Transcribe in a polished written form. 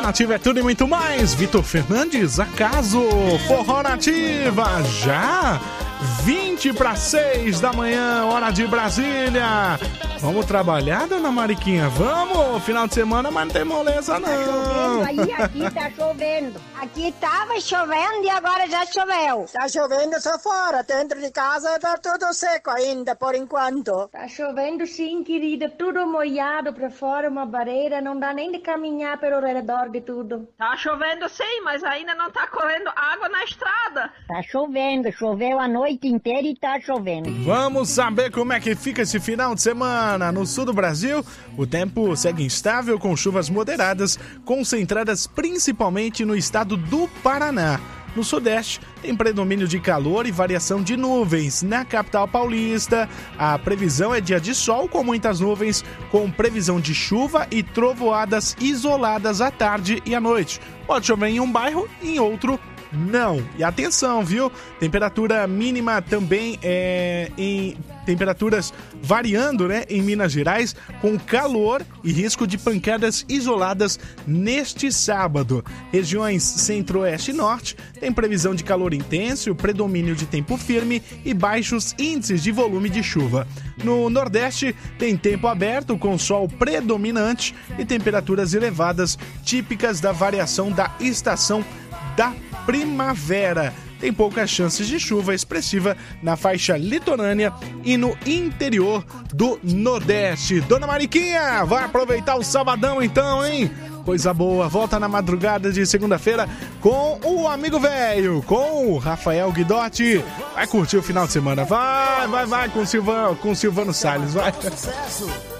Nativa é tudo e muito mais. Vitor Fernandes, Acaso, Forró Nativa, já 5:20 da manhã, hora de Brasília. Vamos trabalhar, dona Mariquinha? Vamos! Final de semana, mas não tem moleza, não. Tá chovendo aí, aqui tá chovendo. Aqui tava chovendo e agora já choveu. Tá chovendo só fora, dentro de casa tá tudo seco ainda, por enquanto. Tá chovendo sim, querida, tudo molhado pra fora, uma barreira, não dá nem de caminhar pelo redor de tudo. Tá chovendo sim, mas ainda não tá correndo água na estrada. Tá chovendo, choveu a noite inteira e tá chovendo. Vamos saber como é que fica esse final de semana. No sul do Brasil, o tempo segue instável com chuvas moderadas, concentradas principalmente no estado do Paraná. No sudeste, tem predomínio de calor e variação de nuvens. Na capital paulista, a previsão é dia de sol com muitas nuvens, com previsão de chuva e trovoadas isoladas à tarde e à noite. Pode chover em um bairro e em outro não. E atenção, viu? Temperatura mínima também em temperaturas variando, né? Em Minas Gerais, com calor e risco de pancadas isoladas neste sábado. Regiões centro-oeste e norte tem previsão de calor intenso, predomínio de tempo firme e baixos índices de volume de chuva. No nordeste tem tempo aberto com sol predominante e temperaturas elevadas, típicas da variação da estação da primavera. Tem poucas chances de chuva expressiva na faixa litorânea e no interior do Nordeste. Dona Mariquinha, vai aproveitar o sabadão então, hein? Coisa boa, volta na madrugada de segunda-feira com o Amigo Velho, com o Rafael Guidotti. Vai curtir o final de semana, vai com o Silvano Salles, vai.